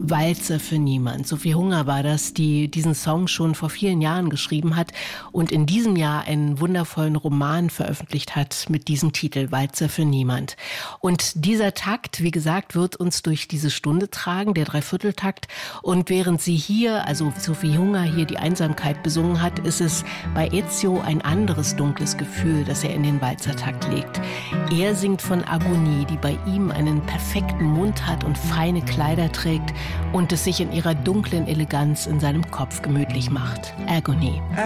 Walzer für niemand. Sophie Hunger war das, die diesen Song schon vor vielen Jahren geschrieben hat und in diesem Jahr einen wundervollen Roman veröffentlicht hat mit diesem Titel, Walzer für niemand. Und dieser Takt, wie gesagt, wird uns durch diese Stunde tragen, der Dreivierteltakt. Und während sie hier, also Sophie Hunger hier die Einsamkeit besungen hat, ist es bei Ezio ein anderes dunkles Gefühl, das er in den Walzertakt legt. Er singt von Agonie, die bei ihm einen perfekten Mund hat und feine Kleider trägt und es sich in ihrer dunklen Eleganz in seinem Kopf gemütlich macht. Agony.